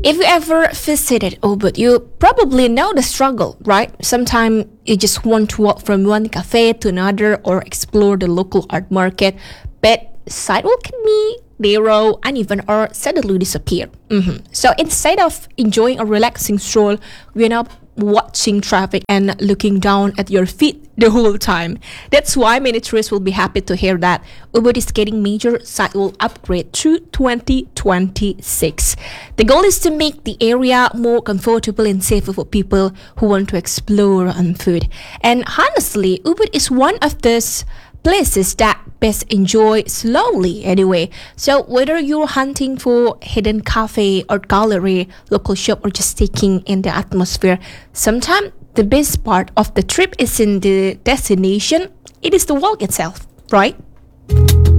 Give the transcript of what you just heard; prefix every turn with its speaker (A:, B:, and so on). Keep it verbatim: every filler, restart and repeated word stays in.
A: If you ever visited Ubud, you probably know the struggle, right? Sometimes you just want to walk from one cafe to another or explore the local art market, but sidewalk can be narrow, uneven, or suddenly disappear. Mhm. So instead of enjoying a relaxing stroll, we end up watching traffic and looking down at your feet the whole time. That's why many tourists will be happy to hear that Ubud is getting major sidewalk upgrade through twenty twenty-six. The goal is to make the area more comfortable and safer for people who want to explore on foot. And honestly, Ubud is one of those places that best enjoy slowly anyway. So whether you're hunting for hidden cafe, art gallery, local shop, or just taking in the atmosphere, sometimes the best part of the trip isn't the destination, it is the walk itself, right?